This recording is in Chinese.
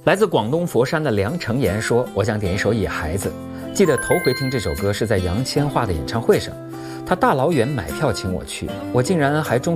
来自广东佛山的梁成言说：“我想点一首《野孩子》，记得头回听这首歌是在杨千嬅的演唱会上，他大老远买票请我去，我竟然还中。”